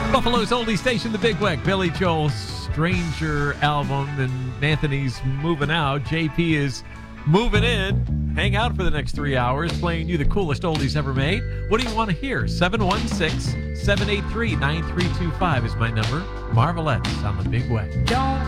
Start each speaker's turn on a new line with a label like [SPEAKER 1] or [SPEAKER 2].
[SPEAKER 1] Buffalo's oldie station, the Big Weck. Billy Joel's Stranger album, and Anthony's moving out. JP is moving in. Hang out for the next 3 hours, playing you the coolest oldies ever made. What do you want to hear? 716-783-9325 is my number. Marvelettes on the Big Weck.
[SPEAKER 2] Don't